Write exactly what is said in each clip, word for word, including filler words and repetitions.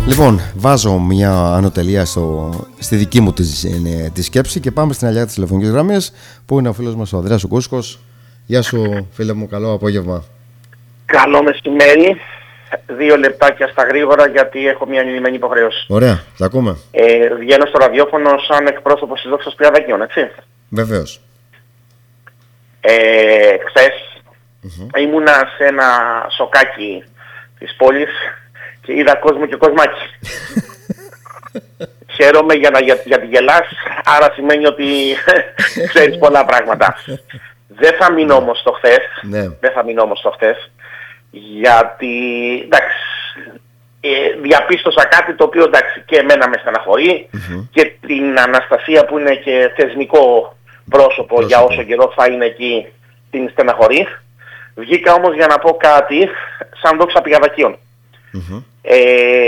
Λοιπόν, βάζω μια ανωτελεία στο, στη δική μου τη, τη σκέψη και πάμε στην αλλιά της τηλεφωνικής γραμμής που είναι ο φίλος μας ο Ανδρέας ο Κούσκος. Γεια σου φίλε μου, καλό απόγευμα. Καλό μεσημέρι. Δύο λεπτάκια στα γρήγορα γιατί έχω μια ανηλυμένη υποχρέωση. Ωραία, θα ακούμε. Ε, βγαίνω στο ραδιόφωνο σαν εκπρόσωπος της Δόξας Πυραδακίων, έτσι. Βεβαίως. Ε, χθες mm-hmm. ήμουνα σε ένα σοκάκι της πόλης και είδα κόσμο και κοσμάκι. Χαίρομαι για να για, γιατί γελάς, άρα σημαίνει ότι ξέρεις πολλά πράγματα. Δεν θα μείνω όμως στο χθες, ναι. δεν θα μείνω όμως στο χθες, γιατί εντάξει, ε, διαπίστωσα κάτι το οποίο εντάξει και εμένα με στεναχωρεί mm-hmm. και την Αναστασία που είναι και θεσμικό πρόσωπο, πρόσωπο για όσο καιρό θα είναι εκεί την στεναχωρεί. Βγήκα όμως για να πω κάτι σαν Δόξα Πυραδακίων. Mm-hmm. Ε,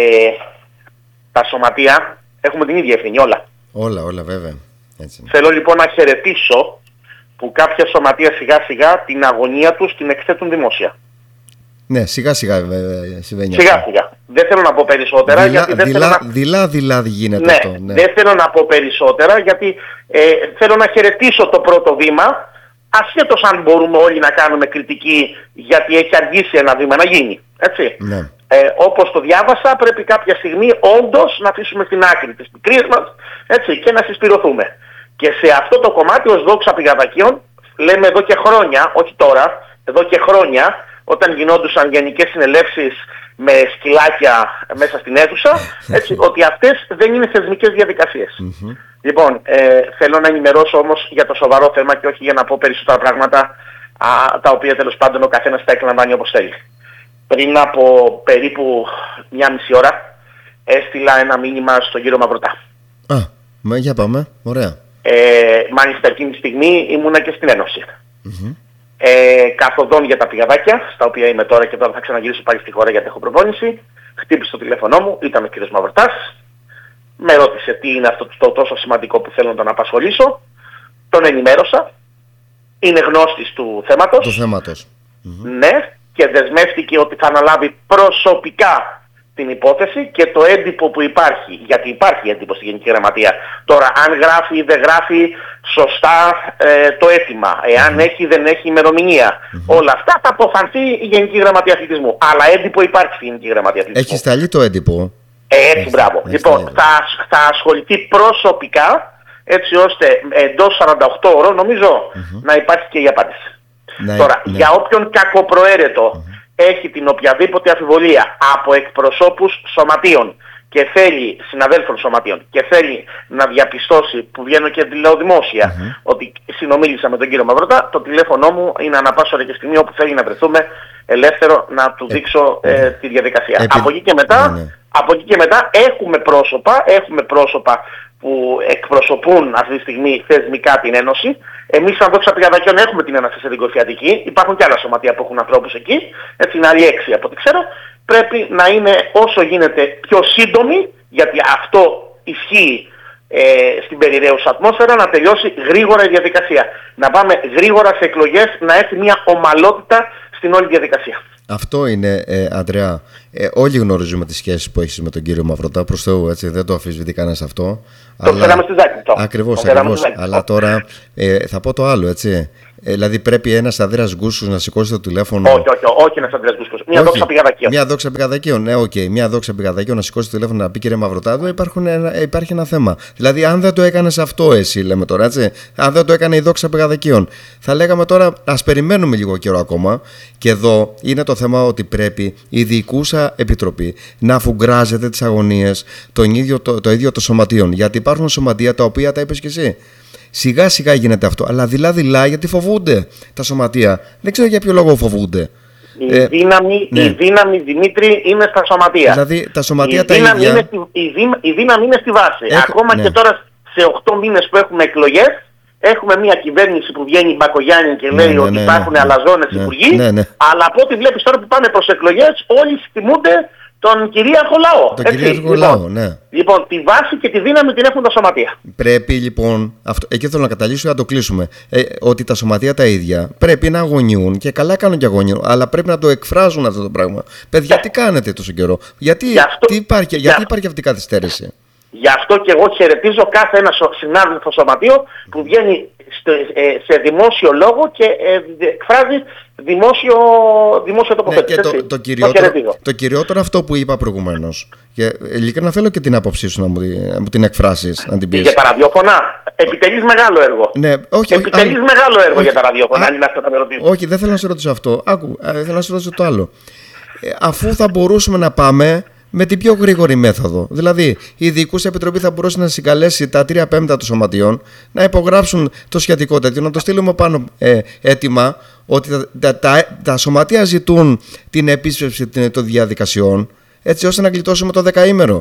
τα σωματεία έχουμε την ίδια ευθύνη όλα. Όλα, όλα βέβαια. Έτσι. Θέλω λοιπόν να χαιρετήσω που κάποια σωματεία σιγά σιγά την αγωνία τους την εκθέτουν δημόσια. Ναι, σιγά σιγά βέβαια συμβαίνει. Σιγά αυτό. Σιγά. Δεν θέλω να πω περισσότερα δειλά, γιατί δεν δειλά, θέλω να... δειλά, δειλά γίνεται ναι, αυτό. Ναι, δεν θέλω να πω περισσότερα γιατί ε, θέλω να χαιρετήσω το πρώτο βήμα, ασχέτως αν μπορούμε όλοι να κάνουμε κριτική γιατί έχει αργήσει ένα βήμα να γίνει. Έτσι. Ναι. Ε, όπως το διάβασα πρέπει κάποια στιγμή όντως να αφήσουμε στην άκρη τις πικρίες μας, έτσι, και να συσπηρωθούμε. Και σε αυτό το κομμάτι ως Δόξα Πυραδακίων λέμε εδώ και χρόνια, όχι τώρα, εδώ και χρόνια, όταν γινόντουσαν γενικές συνελεύσεις με σκυλάκια μέσα στην αίθουσα, έτσι, ότι αυτές δεν είναι θεσμικές διαδικασίες. Mm-hmm. Λοιπόν, ε, θέλω να ενημερώσω όμως για το σοβαρό θέμα και όχι για να πω περισσότερα πράγματα α, τα οποία τέλος πάντων ο καθένας τα εκλαμβάνει όπως θέλει. Πριν από περίπου μια μισή ώρα έστειλα ένα μήνυμα στον κύριο Μαυρωτά. Α, μα για πάμε, ωραία. Ε, μάλιστα εκείνη τη στιγμή ήμουνα και στην Ένωση. Mm-hmm. Ε, καθοδόν για τα πηγαδάκια, στα οποία είμαι τώρα και τώρα θα ξαναγυρίσω πάλι στη χώρα γιατί έχω προπόνηση. Χτύπησε το τηλέφωνό μου, ήταν ο κύριος Μαυροτάς. Με ρώτησε τι είναι αυτό το τόσο σημαντικό που θέλω να τον απασχολήσω. Τον ενημέρωσα. Είναι γνώστης του θέματος. Του θέματος. Mm-hmm. Ναι, και δεσμεύτηκε ότι θα αναλάβει προσωπικά την υπόθεση και το έντυπο που υπάρχει, γιατί υπάρχει έντυπο στη Γενική Γραμματεία. Τώρα, αν γράφει ή δεν γράφει σωστά ε, το αίτημα, εάν mm-hmm. έχει ή δεν έχει ημερομηνία, mm-hmm. όλα αυτά θα αποφανθεί η Γενική Γραμματεία Αθλητισμού. Αλλά έντυπο υπάρχει στη Γενική Γραμματεία Αθλητισμού. Έχει σταλεί το έντυπο. Ε, έτσι, έχει, μπράβο. Έχει λοιπόν, θα, θα ασχοληθεί προσωπικά, έτσι ώστε εντός σαράντα οκτώ ώρων, νομίζω, mm-hmm. να υπάρχει και η απάντηση. Ναι, Τώρα, ναι. για όποιον κακοπροαίρετο mm-hmm. έχει την οποιαδήποτε αμφιβολία από εκπροσώπους σωματείων και θέλει, συναδέλφων σωματείων, και θέλει να διαπιστώσει, που βγαίνω και λέω δημόσια, mm-hmm. ότι συνομίλησα με τον κύριο Μαυρωτά, το τηλέφωνό μου είναι ανά πάσα ώρα και στιγμή όπου θέλει να βρεθούμε ελεύθερο να του δείξω ε, ε, τη διαδικασία. Επί... Από εκεί και μετά, ναι, ναι. από εκεί και μετά έχουμε πρόσωπα, έχουμε πρόσωπα που εκπροσωπούν αυτή τη στιγμή θεσμικά την Ένωση. Εμείς σαν Δόξα Πυραδακίων έχουμε την Ένωση στην Κορυφιατική, υπάρχουν και άλλα σωματεία που έχουν ανθρώπους εκεί, έτσι είναι άλλοι έξι από ό,τι ξέρω. Πρέπει να είναι όσο γίνεται πιο σύντομη, γιατί αυτό ισχύει ε, στην περιραίουσα ατμόσφαιρα, να τελειώσει γρήγορα η διαδικασία. Να πάμε γρήγορα σε εκλογές, να έχει μια ομαλότητα στην όλη διαδικασία. Αυτό είναι, ε, Αντρέα. Ε, όλοι γνωρίζουμε τις σχέσεις που έχεις με τον κύριο Μαυρωτά, προς Θεού, έτσι, δεν το αφισβητεί κανένας αυτό. Το ξέραμε στη Ζάκη. Το. Ακριβώς, το ακριβώς. Αλλά τώρα ε, θα πω το άλλο, έτσι. Ε, δηλαδή πρέπει ένας Ανδρέας Γκούσκος να σηκώσει το τηλέφωνο. Όχι, όχι, όχι ένας Ανδρέας Γκούσκος. Μια Δόξα Πυραδακίων. Μια Δόξα Πυραδακίων, ναι, οκ. Okay. Μια Δόξα Πυραδακίων να σηκώσει το τηλέφωνο να πει κύριε Μαυρωτά, εδώ υπάρχει ένα θέμα. Δηλαδή, αν δεν το έκανες αυτό, εσύ λέμε τώρα, έτσι. Αν δεν το έκανε η Δόξα Πυραδακίων, θα λέγαμε τώρα, ας περιμένουμε λίγο καιρό ακόμα. Και εδώ είναι το θέμα ότι πρέπει η διοικούσα επιτροπή να αφουγκράζεται τις αγωνίες των ίδιο, το, το ίδιο των σωματείων. Γιατί υπάρχουν σωματεία τα οποία τα είπες και εσύ. Σιγά σιγά γίνεται αυτό, αλλά δειλά-δειλά γιατί φοβούνται τα σωματεία. Δεν ξέρω για ποιο λόγο φοβούνται. Η, ε, δύναμη, ναι. η δύναμη, Δημήτρη, είναι στα σωματεία. Δηλαδή τα σωματεία η τα δύναμη ίδια... Είναι στη, η, δύ, η δύναμη είναι στη βάση. Έχ, Ακόμα ναι. και τώρα σε οκτώ μήνες που έχουμε εκλογές, έχουμε μια κυβέρνηση που βγαίνει Μπακογιάννη και λέει ναι, ναι, ότι ναι, υπάρχουν ναι, αλαζόνες ναι, υπουργοί, ναι, ναι. αλλά από ό,τι βλέπεις τώρα που πάνε προς εκλογές, όλοι θυμούνται το τον κυρίαρχο λαό. Τον κυρίαρχο λαό, λοιπόν, ναι. Λοιπόν, τη βάση και τη δύναμη την έχουν τα σωματεία. Πρέπει λοιπόν, αυτό, εκεί θέλω να καταλήξω, να το κλείσουμε, ε, ότι τα σωματεία τα ίδια πρέπει να αγωνιούν και καλά κάνουν και αγωνιούν, αλλά πρέπει να το εκφράζουν αυτό το πράγμα. Παιδιά, τι κάνετε τόσο καιρό, γιατί, αυτό, τι υπάρχει, για, γιατί υπάρχει αυτή η καθυστέρηση. Γι' αυτό και εγώ χαιρετίζω κάθε ένα συνάδελφο σωματείο που βγαίνει σε δημόσιο λόγο και εκφράζει δημόσιο, δημόσιο τοποθέτηση. Ναι, και το, το, κυριότερο, το, το κυριότερο αυτό που είπα προηγουμένως. Και ειλικρινά θέλω και την άποψή σου να μου, να μου την εκφράσεις, να την πεις. Για τα ραδιόφωνα, επιτελείς μεγάλο έργο. Ναι, όχι, επιτελείς όχι, μεγάλο έργο όχι, για τα ραδιόφωνα, αν είναι αυτό θα με ρωτήσεις. Όχι, δεν θέλω να σε ρωτήσω αυτό. Άκου, θέλω να σε ρωτήσω το άλλο. Ε, αφού θα μπορούσαμε να πάμε με την πιο γρήγορη μέθοδο. Δηλαδή, η Διοικούσα Επιτροπή θα μπορούσε να συγκαλέσει τα τρία πέμπτα των σωματείων, να υπογράψουν το σχετικό τέτοιο, να το στείλουμε πάνω ε, έτοιμα ότι τα, τα, τα, τα σωματεία ζητούν την επίσπευση των διαδικασιών, έτσι ώστε να γλιτώσουμε το δεκαήμερο.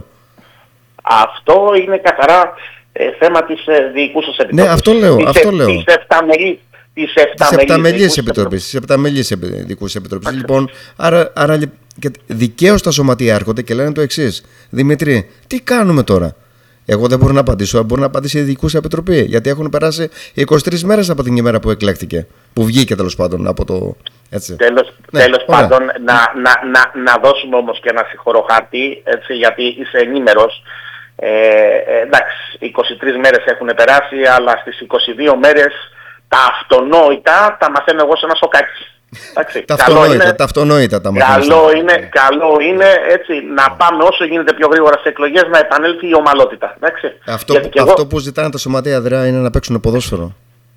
Αυτό είναι καθαρά ε, θέμα της ε, Διοικούσας Επιτροπής. Ναι, αυτό λέω. Της, αυτό λέω. Της εφταμελής. Της επταμελής Επιτροπής. Της επταμελής Διοικούσας Επιτροπής. Λοιπόν, άρα, άρα και δικαίως τα σωματεία έρχονται και λένε το εξής. Δημήτρη, τι κάνουμε τώρα? Εγώ δεν μπορώ να απαντήσω, μπορεί να απαντήσει η Διοικούσα Επιτροπή. Γιατί έχουν περάσει είκοσι τρεις μέρες από την ημέρα που εκλέχθηκε. Που βγήκε τέλος πάντων από το. Έτσι. Τέλος, ναι, τέλος πάντων, να, να, να, να δώσουμε όμως και ένα συγχωροχάρτη, έτσι, γιατί είσαι ενήμερος. Ε, ε, εντάξει, είκοσι τρεις μέρες έχουν περάσει, αλλά στις είκοσι δύο μέρες τα αυτονόητα τα μαθαίνω εγώ σε ένα σοκάκι. Εντάξει, τα, αυτονόητα, τα αυτονόητα τα μαθαίνω. Καλό είναι, καλό είναι έτσι, να πάμε όσο γίνεται πιο γρήγορα στις εκλογές, να επανέλθει η ομαλότητα. Εντάξει. Αυτό, που, αυτό εγώ... που ζητάνε τα σωματεία, Ανδρέα, είναι να παίξουν ποδόσφαιρο.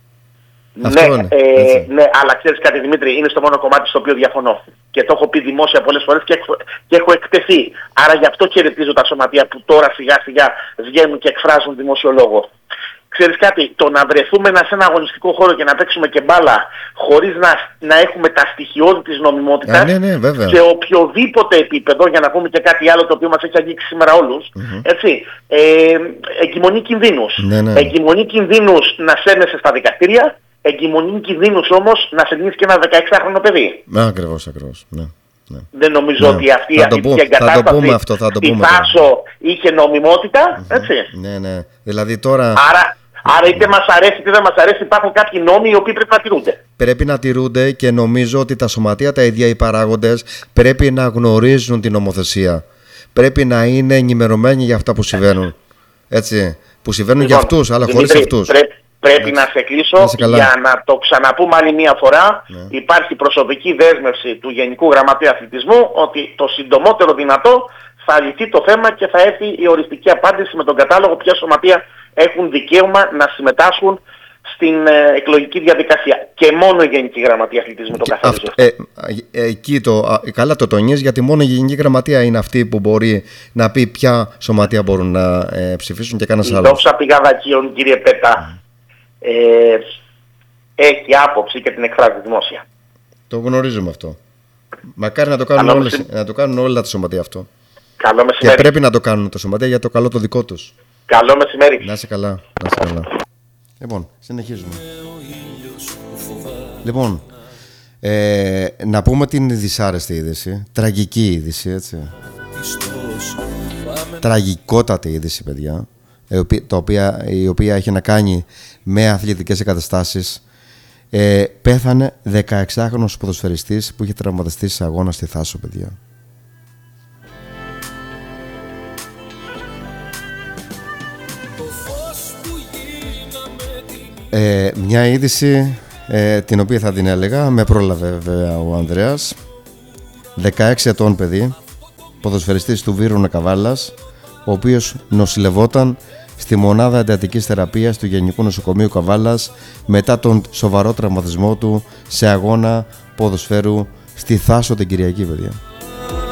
Ναι, είναι, ε, ναι, αλλά ξέρεις κάτι, Δημήτρη, είναι στο μόνο κομμάτι στο οποίο διαφωνώ. Και το έχω πει δημόσια πολλές φορές και, και έχω εκτεθεί. Άρα γι' αυτό χαιρετίζω τα σωματεία που τώρα σιγά σιγά βγαίνουν και εκφράζουν δημόσιο λόγο. Ξέρεις κάτι, το να βρεθούμε σε ένα αγωνιστικό χώρο και να παίξουμε και μπάλα χωρίς να, να έχουμε τα στοιχειώδη της νομιμότητας, ναι, ναι, βέβαια, σε οποιοδήποτε επίπεδο, για να πούμε και κάτι άλλο το οποίο μας έχει αγγίξει σήμερα όλους, mm-hmm. έτσι, ε, εγκυμονεί κινδύνους. Ναι, ναι. Εγκυμονεί κινδύνους να σέρνεσαι στα δικαστήρια, εγκυμονεί κινδύνους όμως να σερνείς και ένα δεκαεξάχρονο παιδί. Ναι, ακριβώς, ακριβώς. Ναι. Ναι. Δεν νομίζω ναι. ότι αυτή η αλήθεια εγκατάσταση στη Θάσο είχε νομιμότητα, mm-hmm. έτσι. Ναι, ναι. Δηλαδή τώρα... Άρα, άρα είτε μας αρέσει είτε δεν μας αρέσει, υπάρχουν κάποιοι νόμοι οι οποίοι πρέπει να τηρούνται. Πρέπει να τηρούνται και νομίζω ότι τα σωματεία τα ίδια οι παράγοντες πρέπει να γνωρίζουν την νομοθεσία. Πρέπει να είναι ενημερωμένοι για αυτά που συμβαίνουν. Έτσι. Που συμβαίνουν λοιπόν, για αυτούς, αλλά χωρίς αυτούς. Πρέπει, πρέπει να σε κλείσω να για να το ξαναπούμε άλλη μία φορά. Ναι. Υπάρχει προσωπική δέσμευση του Γενικού Γραμματέα Αθλητισμού ότι το συντομότερο δυνατό θα λυθεί το θέμα και θα έρθει η οριστική απάντηση με τον κατάλογο ποια σωματεία έχουν δικαίωμα να συμμετάσχουν στην ε, εκλογική διαδικασία. Και μόνο η Γενική Γραμματεία Αθλητισμού το καθαρίζει. Ε, ε, εκεί το, καλά το τονίζεις, γιατί μόνο η Γενική Γραμματεία είναι αυτή που μπορεί να πει ποια σωματεία μπορούν να ε, ψηφίσουν και κανένας άλλος. Η Δόξα Πηγαδακίων, κύριε Πέτα, mm. ε, έχει άποψη και την εκφράζει δημόσια. Το γνωρίζουμε αυτό. Μακάρι να το κάνουν, όλες, να το κάνουν όλα τα σωματεία αυτό. Καλό μεσημέρι. Και πρέπει να το κάνουν τα σωματεία για το καλό το δικό τους. Καλό μεσημέρι. Να είσαι καλά, να είσαι καλά. Λοιπόν, συνεχίζουμε. Λοιπόν, ε, να πούμε την δυσάρεστη είδηση, τραγική είδηση, έτσι. Τραγικότατη είδηση, παιδιά, το οποία, η οποία έχει να κάνει με αθλητικές εγκαταστάσεις. Ε, πέθανε δεκαεξάχρονος ποδοσφαιριστής που είχε τραυματιστεί σε αγώνα στη Θάσο, παιδιά. Ε, μια είδηση ε, την οποία θα την έλεγα, με πρόλαβε βέβαια ο Ανδρέας. δεκαέξι ετών παιδί, ποδοσφαιριστής του Βύρωνα Καβάλας, ο οποίος νοσηλευόταν στη μονάδα εντατικής θεραπείας του Γενικού Νοσοκομείου Καβάλας μετά τον σοβαρό τραυματισμό του σε αγώνα ποδοσφαίρου στη Θάσο την Κυριακή, παιδιά.